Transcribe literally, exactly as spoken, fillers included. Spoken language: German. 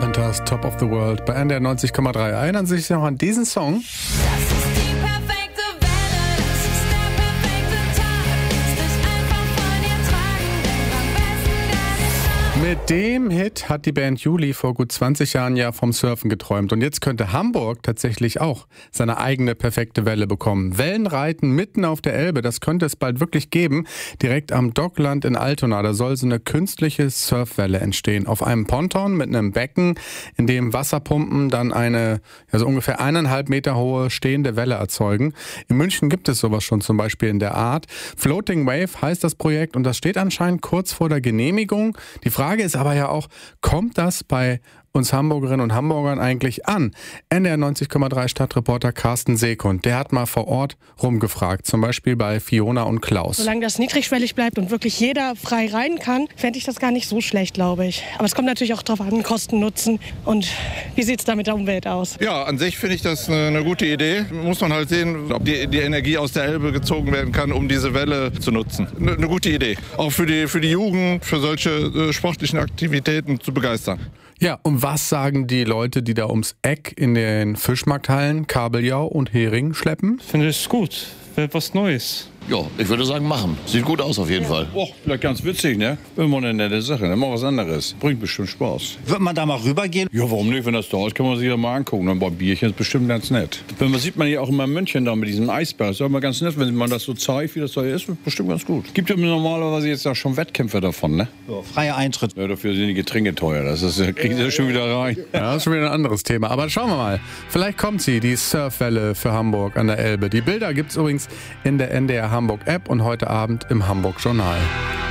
Carpenters Top of the World bei N D R neunzig Komma drei. Erinnern Sie sich noch an diesen Song? Das ist die perfekte Welle, das ist der perfekte Tag. Lass dich einfach von ihr tragen, denk am besten gar nicht nach. Mit dem Hit hat die Band Juli vor gut zwanzig Jahren ja vom Surfen geträumt. Und jetzt könnte Hamburg tatsächlich auch seine eigene perfekte Welle bekommen. Wellenreiten mitten auf der Elbe, das könnte es bald wirklich geben. Direkt am Dockland in Altona, da soll so eine künstliche Surfwelle entstehen. Auf einem Ponton mit einem Becken, in dem Wasserpumpen dann eine ja, so ungefähr eineinhalb Meter hohe stehende Welle erzeugen. In München gibt es sowas schon zum Beispiel in der Art. Floating Wave heißt das Projekt und das steht anscheinend kurz vor der Genehmigung. Die Frage ist aber ja auch, kommt das bei uns Hamburgerinnen und Hamburgern eigentlich an? N D R neunzig Komma drei Stadtreporter Carsten Seekund, der hat mal vor Ort rumgefragt, zum Beispiel bei Fiona und Klaus. Solange das niedrigschwellig bleibt und wirklich jeder frei rein kann, fände ich das gar nicht so schlecht, glaube ich. Aber es kommt natürlich auch darauf an, Kosten, Nutzen und wie sieht es da mit der Umwelt aus? Ja, an sich finde ich das eine, eine gute Idee. Muss man halt sehen, ob die, die Energie aus der Elbe gezogen werden kann, um diese Welle zu nutzen. Eine, eine gute Idee. Auch für die, für die Jugend, für solche äh, sportlichen Aktivitäten zu begeistern. Ja, und was sagen die Leute, die da ums Eck in den Fischmarkthallen Kabeljau und Hering schleppen? Finde ich gut. Wäre was Neues. Ja, ich würde sagen, machen. Sieht gut aus auf jeden Fall. Oh, vielleicht ganz witzig, ne? Immer eine nette Sache, immer was anderes. Bringt bestimmt Spaß. Wird man da mal rübergehen? Ja, warum nicht? Wenn das da ist, kann man sich ja mal angucken. Dann beim Bierchen ist bestimmt ganz nett. Wenn man sieht man ja auch immer in München da mit diesem Eisberg. Das ist auch immer ganz nett, wenn man das so zeigt, wie das da ist. Bestimmt ganz gut. Gibt ja normalerweise jetzt auch schon Wettkämpfe davon, ne? Ja, freier Eintritt. Ja, dafür sind die Getränke teuer. Das ist, kriegt ihr schon wieder rein. Ja, das ist schon wieder ein anderes Thema. Aber schauen wir mal. Vielleicht kommt sie, die Surfwelle für Hamburg an der Elbe. Die Bilder gibt's übrigens in der N D R Hamburg App und heute Abend im Hamburg Journal.